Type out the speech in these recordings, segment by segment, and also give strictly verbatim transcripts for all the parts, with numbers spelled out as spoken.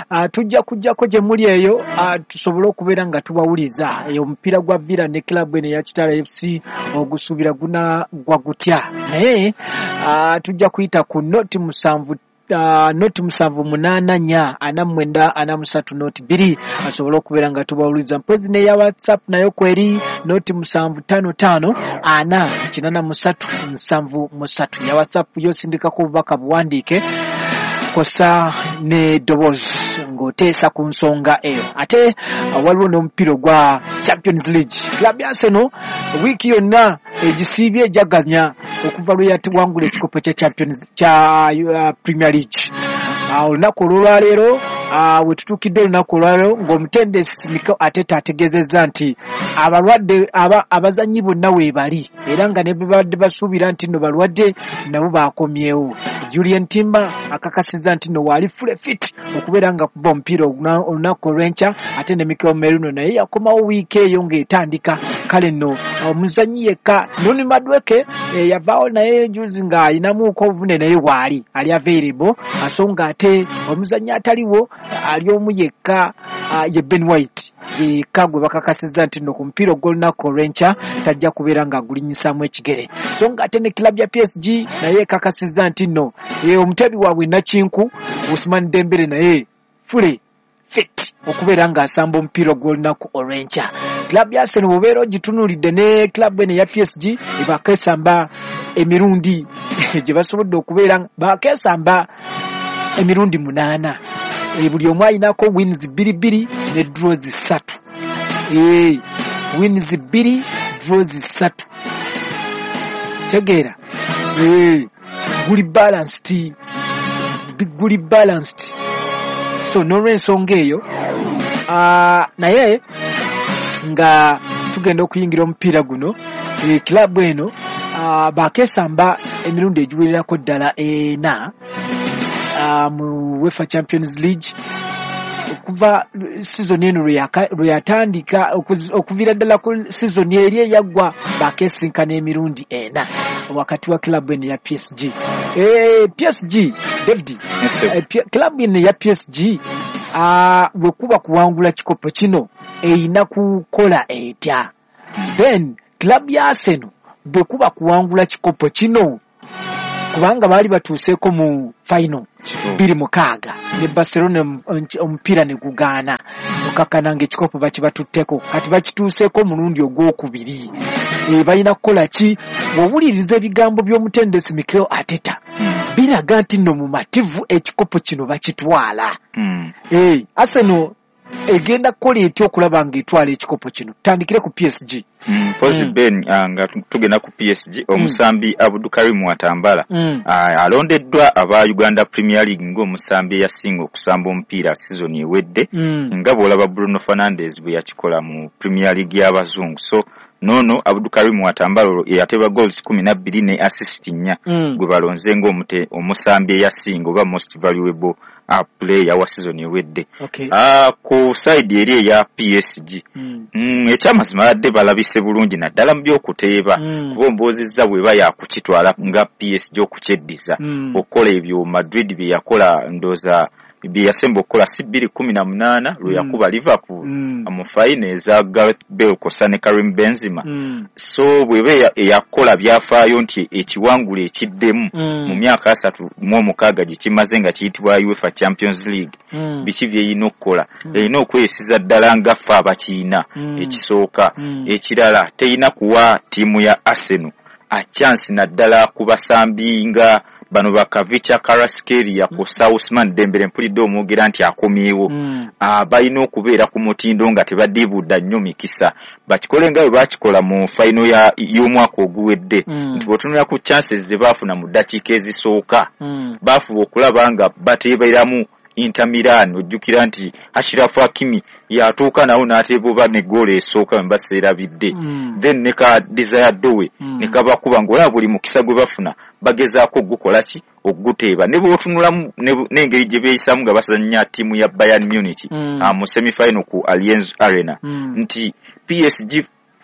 uh, tujja kujjako gye muli eyo uh, tusobole okubeera nga tubawuliza eyo omupiira gwa Villa ne club eno ya Kitala F C ogusuubira guna gwa gutya naye uh, tujja kuyita ku noti musanvu Uh, noti musanvu munana nya ana mwenda ana musatu noti biri asobole okubeera nga tubawuliza mpozi ne ya WhatsApp nayo kweri noti musanvu tano tano ana kinana musatu musanvu musatu ya WhatsApp yo sindikako obubaka buwandiike kosa ne dobozi ng'oteesa ku nsonga eyo ate uh, waliwo n'omupiira gwa Champions League club ya Arsenal wiiki yonna egisiibye ejaganya okuva lwe yatiwangula ekikopo kya Champions kya uh, Premier League olunaku uh, olwaleero uh, wetutuukidde olunaku olwaleero ng'omutendesi Mikel Arteta ategeezezza nti abalwadde aba, abazannyi bonna weebali era nga ne babadde basuubira nti nno balwadde nabo baakomyewo Julian Timber akakasizza nti nno waali full fit okubeera nga kuba omupiira olunaku olw'enkya ate ne Mikel Merino naye yakomawo wiiki eyo ng'etandika kale nno omuzannyi yekka Noni Madueke e, yavaawo naye juzi nga alinamuuko obuvune naye waali ali available asonga ate omuzannyi ataliwo ali omu yekka uh, ye Ben White yekka gwe bakakasizza nti nno ku mupiira ogw'olunaku olw'enkya tajja kubeera nga agulinyisaamu ekigere so nga ate ne club ya P S G naye kakasizza nti nno e, omutebi waabwe Nakinku Ousmane Dembele naye fule fit okubeera nga asamba omupiira gw'olunaku olw'enkya club ya Arsenal obeera ogitunuulidde ne club eno ya P S G ebakesamba emirundi gye basobodde okubeera bakesamba emirundi munaana e, buli omu ayinako wins bbiri bbiri ne draws ssatu e, wins bbiri draws ssatu tegeera e, guli balanced guli balanced so n'olw'ensonga eyo uh, naye nga tugenda okuyingira omupiira guno e, club eno uh, bakesamba emirundi egiwererako ddala ena uh, mu UEFA Champions League okuva season eno lwe yatandika okuviira ddala ku season eri eyaggwa bakesinkana emirundi ena wakati wa club eno ya P S G e, P S G David yes, e, club eno ya P S G uh, bwekuba kuwangula kikopo kino eyina kukola etya then club ya Arsenal bwekuba kuwangula kikopo kino kubanga baali batuuseeko mu final biri mukaaga ne Barcelona omupiira ne gugaana okakana ng'ekikopo bakibatutteko kati bakituuseeko omulundi ogwokubiri e, balina kukola ki bw'owuliriza ebigambo by'omutendesi Mikel Arteta biraga nti nno mu mativu ekikopo kino bakitwala mm. e, Arsenal egenda kukola etya okulaba ng'etwala ekikopo kino tutandikire ku P S G mm, posi mm. Ben uh, nga tugenda ku P S G omusambi mm. Abdulkarim Watambala mm. uh, alondeddwa aba Uganda Premier League ng'omusambi eyasinga okusamba omupiira season ewedde mm. nga bw'olaba Bruno Fernandes bwe yakikola mu Premier League y'abazungu so nono Abdulkarim Watambala yateba goals kumi na bbiri ne assist nnya mm. gwe balonze ng'omute omusambi eyasinga oba most valuable uh, player wa season ewedde okay. uh, ku side eri eya P S G mm. mm, ekyamazima badde balabise bulungi naddala mu by'okuteeba mm. kuba ombozezza bweba yakukitwala nga P S G okukyeddiza mm. okukola ebyo Madrid bye yakola ndoza bye yasemba okukola si bbiri kumi na munaana lwe yakuba mm. Liverpool mm. mu final eza Gareth Bale kosa ne Karim Benzema mm. so bwebe yakola byafaayo nti ekiwangula ekiddemu mm. mu myaka asatu mu omukaaga gikimaze nga kiyitibwa UEFA Champions League mm. biki byeyina okukola mm. erina okwesiza ddala nga ffe abakiina mm. ekisooka mm. ekirala teyina kuwa ttiimu ya Arsenal a chance naddala kubasambi nga bano bakavicha Kvaratskhelia ku Ousmane Dembele mpulidde omwogera nti akomyewo mm. ah, balina okubeera ku mutindo nga tebadibudda nnyo mikisa bakikole nga bwe bakikola mu final ya y'omwaka oguwedde mm. nti bwotunula ku chances ze baafuna mu ddakiika ezisooka mm. baafuba okulaba nga bateeberamu Inter Milan ojjukira nti Ashraf Hakimi yatuuka nawo n'ateeboba ne goal esooka mbaseera bidde mm. then ne ka Desire Doe mm. ne kabakuba ng'olaba buli mukisa gwe bafuna bagezaako gukola ki okuguteeba ne bw'otunula n'engeri gye beeyisamu nga basanya ttiimu ya Bayern Munich mm. uh, mu semi final ku Allianz Arena mm. nti P S G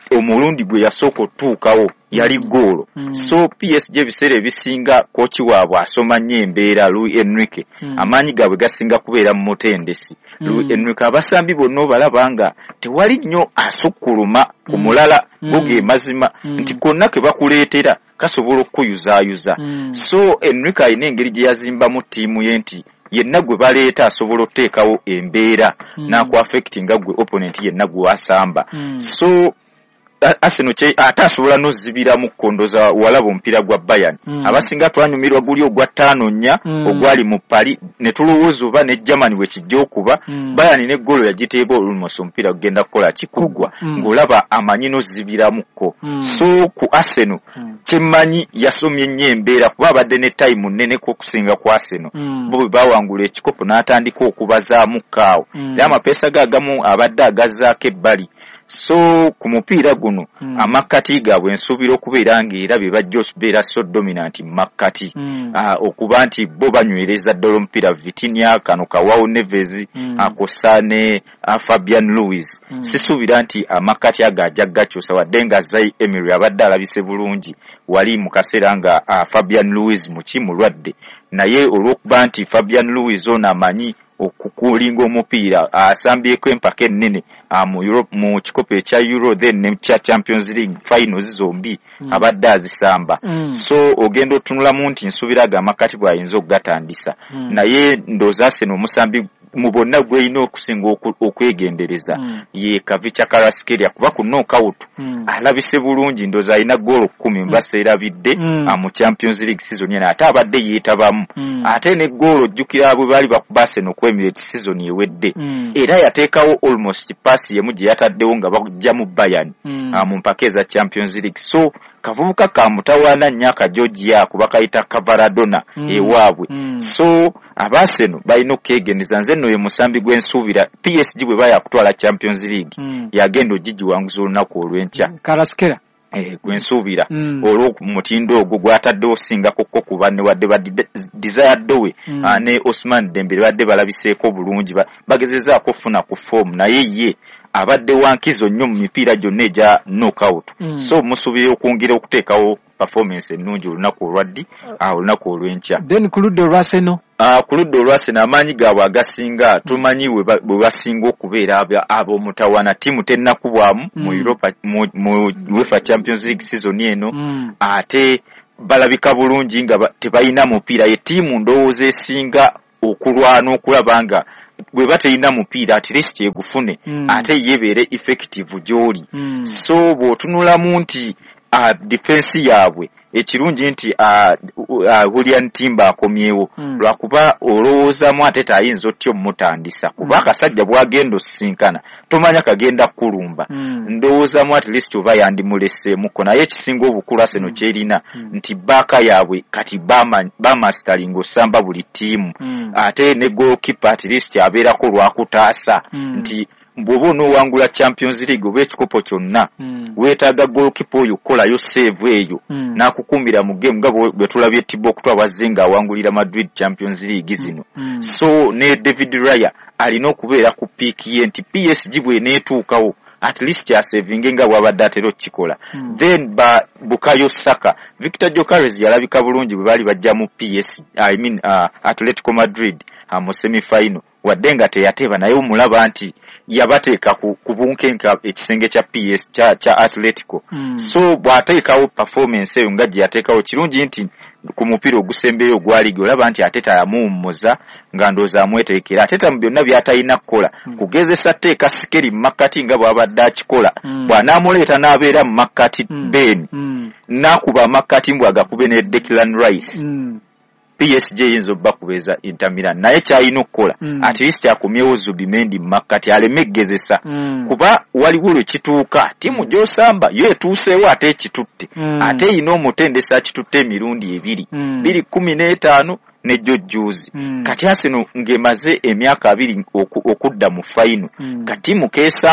omulundi gwe yasooka otuukawo yali goolo. Mm. So P S G ebiseera ebisinga kochi waabwe asoma nnyo embeera Luis Enrique. Mm. Amaanyi gaabwe gasinga kubeera mu mutendesi. Mm. Luis Enrique abasambi bonna obalaba nga tewali nnyo asukkuluma ku mulala mm. goge mazima mm. nti konna ke bakuleetera kasobola okuyuzaayuza. Mm. So Enrique alina engeri gye yazimbamu ttiimu ye nti yenna gwe baleeta asobola okuteekawo embeera mm. n'aku affectinga gwe opponent yenna gwe wasamba. Mm. So Arsenal che atasobola nozibira mu kondoza walabo omupiira gwa Bayern. Mm. Abasinga twanyumirwa guli ogwa ttaano nnya mm. ogwali mu Paris ne tulowooza oba ne Germany we kijja okuba. Mm. Bayern ne golo yagiteeba olumuso omupiira gugenda kukola kikugwa mm. ng'olaba amanyi nozibiramuko. Mm. So ku Arsenal mm. kyemmanyi yasomye nnyo embeera kuba abadde ne time nnene okusinga ku Arsenal. Mm. Bo bwe bawangula ekikopo n'atandika okubazaamu kaawo. Mm. Era amapeesa ge agamu abadde agazaako ebbali. So ku mupiira guno mm. amakati gaabwe nsuubira okubeera ng'era bye bajja okubeera so dominant makati mm. uh, okuba nti bo banywereza ddala omupiira Vitinha kano Kawao Neves mm. akosane uh, Fabian Luiz mm. sisuubira nti amakati agajja gakyusa wadde nga Zai Emery abadde alabise bulungi wali mu kaseera nga uh, Fabian Luiz mukimulwadde naye olw'okuba nti Fabian Luiz ono amanyi okukulinga omupiira asambyeko empaka ennene mu Europe mu kikopo ekya Euro then ne kya Champions League finals zombi mm. abadde azisamba. Mm. So ogenda otunulamu nti nsubiraga amakati bw'ayinza okugatandisa mm. naye ndooza Arsenal omusambi mu bonna gwe ino okusinga okwegendereza mm. ye Kavicha Kvaratskhelia kuba ku knockout mm. alabise bulungi ndooza alina goolo kkumi mbasa erabidde mm. mu Champions League season yena ate abadde yeetabamu mm. ate ne goolo jjukira abo bali bakuba Arsenal ku Emirates season ewedde mm. era yateekawo almost pass yemu gye yataddewo nga bajja mu Bayern mm. mu mpaka eza Champions League. So kavubuka ka mutawaana nnyaka Georgia kuba kayita Kavaradona mm. ewaabwe mm. so abaseno balina okukegendeza nze nno ye musambi gw'ensuubira P S G bwe baya kutwala Champions League mm. yagenda ogigiwanguza olunaku olw'enkya Kvaratskhelia eh gwensuubira mm. olwo mutindo ogwo gwatadde osingako ko kuba ne wadde ba Desire Doe mm. uh, ne Ousmane Dembele badde balabiseeko bulungi ba, bagezezaako kufuna ku form naye ye abadde wankizo nnyo mu mipiira gyonna egya knockout mm. so musubire okwongera okuteekawo performance ennungi olunaku olwaddi uh, olunaku olw'enkya then ku ludda olwa Arsenal uh, ku ludda olwa Arsenal amaanyi gaabwe agasinga tumanyi bwe basinga okubeera ab'omutawaana ttiimu tennakubwamu mm. mu Europa mu, mu UEFA Champions League season eno mm. ate balabika bulungi nga tebalina mupiira ye ttiimu ndowooza esinga okulwana okulaba nga bwe batalina mupiira at least egufune mm. ate yebeere effective gy'oli mm. so bw'otunulamu nti uh, defense yaabwe ekirungi nti uh, uh, William Timber akomyewo mm. lwakuba olowoozamu ate tayinza otyo mutandisa kuba akasajja mm. bwagenda osinkana tomanya kagenda kulumba mm. ndowoozamu at least oba yandimuleseemuko naye ekisinga obukulu Arsenal mm. kyerina mm. nti baaka yaabwe kati bamastalinga osamba buli ttiimu mm. ate ne goalkeeper at least abeerako lwakutaasa mm. nti bw'oba onoowangula Champions League oba ekikopo kyonna mm. weetaaga goalkeeper oyo okolayo save eyo mm. n'akukumbira mu game nga bwe tulabye Thibaut Courtois wazze ng'awangulira Madrid Champions League zino mm. so ne David Raya alina okubeera ku piiki ye nti P S G bw'eneetuukawo at least yasevinge nga bw'abadde atera okukikola mm. then ba Bukayo Saka Victor Gyökeres yalabika bulungi bwe baali bajja mu P S I mean uh, Atletico Madrid uh, mu semi final wadde nga teyateeba naye omulaba nti yabateeka ku, ku bunkenka ekisenge kya P S kya, kya Atletico mm. so bw'ateekawo performance eyo nga gye yateekawo kirungi nti ku mupiira ogusembeyo ogwa liigi olaba nti ate tayamuwummuza nga ndooza amweteekera ate mu byonna by'atalina kukola mm. kugezesa teeka Sikeri mu makkati nga bw'abadde akikola mm. bw'anaamuleeta n'abeera mu makkati mm. Ben mm. n'akuba amakkati mbw agakube ne Declan Rice mm. P S G yinza bakubeza Inter Milan naye kyalina okukola mm. at least akomyewo Zubimendi mu makkati alemegezesa mm. kuba waliwo lwe kituuka ttiimu mm. gy'osamba yo etuuseewo ate ekitutte mm. ate yina omutendesa kitutte emirundi ebiri mm. biri kumi n'etaano ne jojjuzi mm. kati Arsenal ng'emaze emyaka abiri oku, okudda mu final mm. katiimu keesamba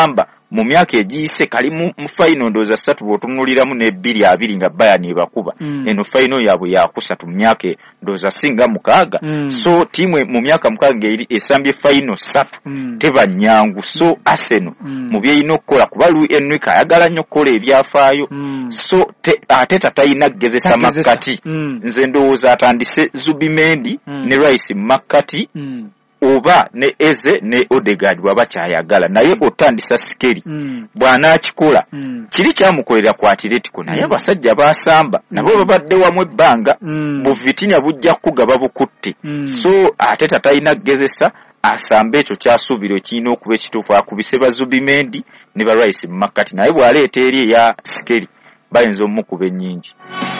mu myaka egiyise kali mu final ndoza ssatu bw'otunuliramu ne bbiri abiri nga Bayern ebakuba mm. eno final yaabwe yakusatu mu myaka ndoza singa mukaaga mm. so tiimu mu myaka mukaaga eri esambye final ssatu mm. teba nyangu so Arsenal mm. mu byeyina okukola kuba Luis Enrique ayagala nnyo okukola ebyafaayo mm. so te, ate tatayina kugezesa makkati mm. nze ndowooza atandise Zubimendi mm. ne Rice makkati mm. oba ne Eze ne Odegaard bwaba kyayagala naye otandisa Sikeri mm. bw'anaakikola mm. kiri kyamukolera ku Atletico naye abasajja basamba mm. nabo babadde wamu ebbanga mm. buvitinya bujja kugaba bukutte mm. so ate tatayina kugezesa asambe ekyo kyasuubira ekirina okuba ekituufu akubise Bazubimendi ne ba Rice mu makkati naye bw'aleeta eri eya Sikeri bayinza omukuba ennyingi.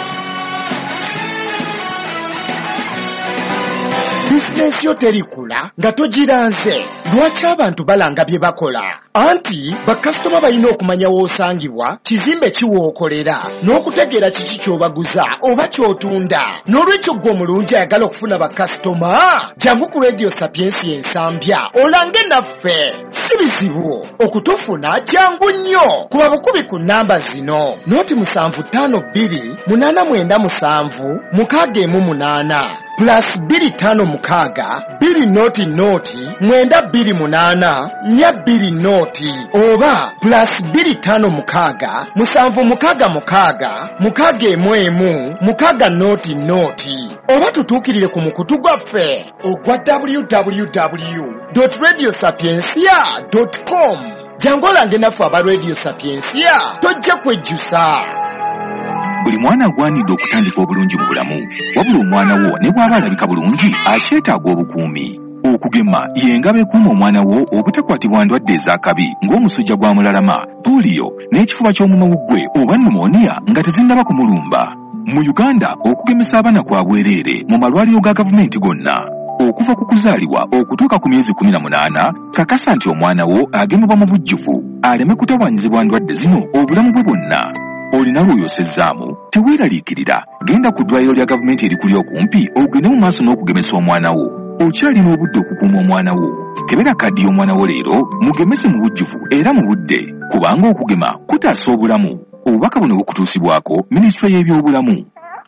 Bizinesi yo terikula nga togiranze. Lwaki abantu balanga bye bakola? Anti bakasitoma balina okumanya w'osangibwa, kizimbe kiwookolera, n'okutegeera kiki ky'obaguza oba ky'otunda. N'olwekyo gwe omulungi ayagala okufuna bakasitoma, jangu ku Radio Sapiensi ensambya olange naffe. Si bizibu okutufuna, jangu nnyo. Kuba bukubi ku nnamba zino: noti musanvu ttaano bbiri munaana mwenda musanvu mukaaga emu munaana plus bbiri ttaano mukaaga bbiri noti noti mwenda bbiri munaana nnya bbiri noti oba plus bbiri ttaano mukaaga musanvu mukaaga mukaaga mukaaga emu emu mukaaga noti noti oba tutuukirire ku mukutu gwaffe ogwa w w w dot radio sapiensia dot com. Jangu olange naffe aba Radio Sapiensia tojja kwejjusa. Buli mwana agwanidde okutandika obulungi mu bulamu, wabula omwana wo ne bw'aba alabika bulungi akyetaaga obukuumi. Okugema y'engabo ekuuma omwana wo obutakwatibwa ndwadde ez'akabi ng'omusujja gwa mulalama, pooliyo n'ekifuba ky'omumawuggwe oba pneumonia nga tezinnaba kumulumba. Mu Uganda okugemesa abaana kwa bwereere mu malwaliro ga gavumenti gonna. Okuva ku kuzaalibwa okutuuka ku myezi kumi na munaana, kakasa nti omwana wo agemebwa mu bujjuvu aleme kutawaanyizibwa ndwadde zino obulamu bwe bwonna. Olina lw'oyosezzaamu, teweeraliikirira, genda ku ddwaliro lya gavumenti erikuli okumpi ogende mu maaso n'okugemesa omwana wo. Okyalina obudde okukuuma omwana wo. Kebera kaddi y'omwana wo leero, mugemese mu bujjuvu era mu budde, kubanga okugema kutaasa obulamu. Obubaka buno bukutuusibwako Minisitule y'ebyobulamu.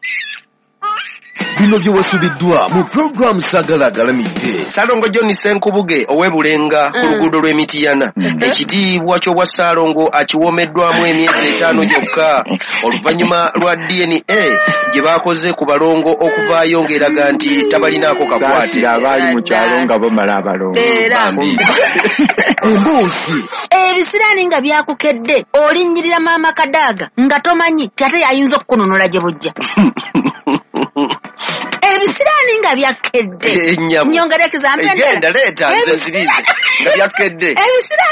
Bino bye wasubiddwa mu program Sagala Galamidde. Salongo John Senkubuge owebulenga ku luguudo lw'Emitiyana. Ekitiibwa ky'obwa Salongo akiwoomeddwamu emyezi etaano gyokka oluvannyuma lwa D N A gye baakoze ku balongo okuvaayo ng'eraga nti tabalinaako kakwate. Abaali mu kyalo nga bamala abalongo. Emboozi ebisiraani nga byakukedde olinnyirira maama Kadaaga nga tomanyi tate ayinza okukunonola gye bujja. Ebisiraani nga byakedde. Nyongereko zampe. Egenda leeta nze zirize nga byakedde. Ebisiraani